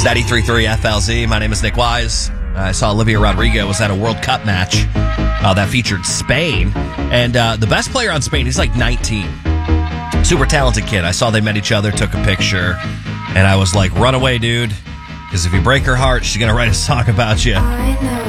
93.3 FLZ. My name is Nick Wise. I saw Olivia Rodrigo was at a World Cup match that featured Spain. And the best player on Spain, he's like 19. Super talented kid. I saw they met each other, took a picture, and I was like, run away, dude. Because if you break her heart, she's going to write a song about you.